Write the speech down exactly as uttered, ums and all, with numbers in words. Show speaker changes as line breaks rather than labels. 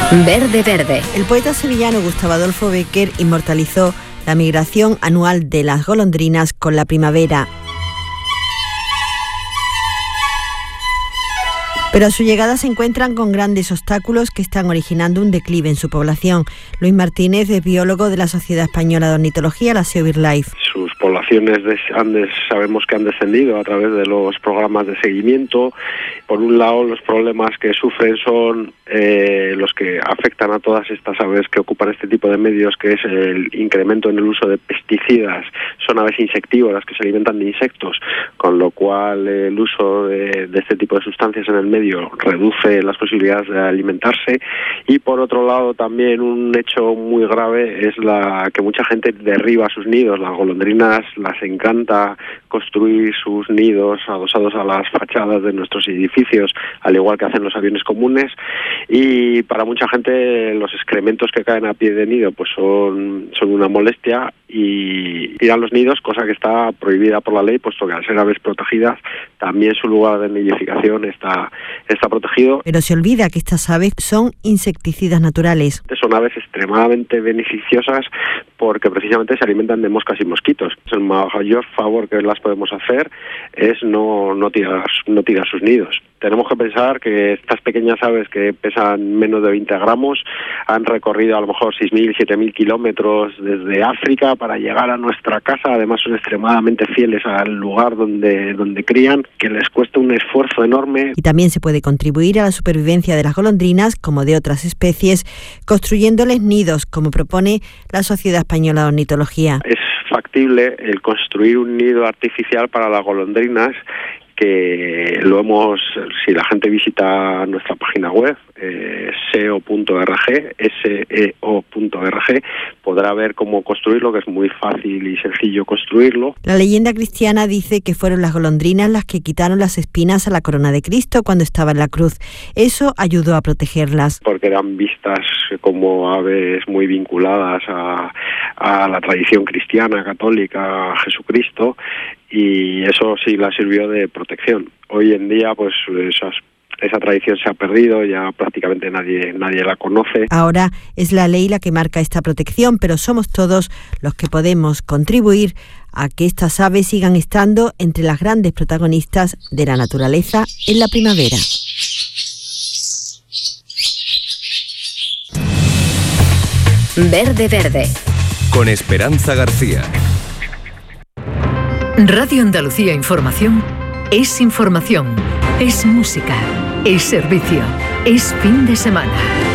Verde Verde.
El poeta sevillano Gustavo Adolfo Bécquer inmortalizó la migración anual de las golondrinas con la primavera. Pero a su llegada se encuentran con grandes obstáculos que están originando un declive en su población. Luis Martínez es biólogo de la Sociedad Española de Ornitología, la SEO BirdLife.
Sus poblaciones han des, sabemos que han descendido a través de los programas de seguimiento. Por un lado, los problemas que sufren son eh, los que afectan a todas estas aves que ocupan este tipo de medios, que es el incremento en el uso de pesticidas. Son aves insectívoras que se alimentan de insectos, con lo cual eh, el uso de, de este tipo de sustancias en el medio reduce las posibilidades de alimentarse. Y por otro lado, también un hecho muy grave es la que mucha gente derriba sus nidos. Las golondrinas las encanta construir sus nidos adosados a las fachadas de nuestros edificios, al igual que hacen los aviones comunes, y para mucha gente los excrementos que caen a pie de nido pues son, son una molestia y tiran los nidos, cosa que está prohibida por la ley, puesto que al ser aves protegidas también su lugar de nidificación está, está protegido.
Pero se olvida que estas aves son insecticidas naturales.
Son aves extremadamente beneficiosas porque precisamente se alimentan de moscas y mosquitos. El mayor favor que las podemos hacer es no, no, tirar, no tirar sus nidos. Tenemos que pensar que estas pequeñas aves que pesan menos de veinte gramos han recorrido a lo mejor seis mil, siete mil kilómetros desde África para llegar a nuestra casa. Además son extremadamente fieles al lugar donde, donde crían, que les cuesta un esfuerzo enorme.
Y también se puede contribuir a la supervivencia de las golondrinas, como de otras especies, construyéndoles nidos, como propone la Sociedad Española de Ornitología.
Es factible el construir un nido artificial para las golondrinas, que lo hemos, si la gente visita nuestra página web, eh, seo punto org, S E O punto org, podrá ver cómo construirlo, que es muy fácil y sencillo construirlo.
La leyenda cristiana dice que fueron las golondrinas las que quitaron las espinas a la corona de Cristo cuando estaba en la cruz. Eso ayudó a protegerlas.
Porque eran vistas como aves muy vinculadas a, a la tradición cristiana, católica, a Jesucristo, y eso sí la sirvió de protección. Hoy en día, pues esas Esa tradición se ha perdido, ya prácticamente nadie nadie la conoce.
Ahora es la ley la que marca esta protección, pero somos todos los que podemos contribuir a que estas aves sigan estando entre las grandes protagonistas de la naturaleza en la primavera.
Verde Verde.
Con Esperanza García.
Radio Andalucía Información es información, es música, es servicio, es fin de semana.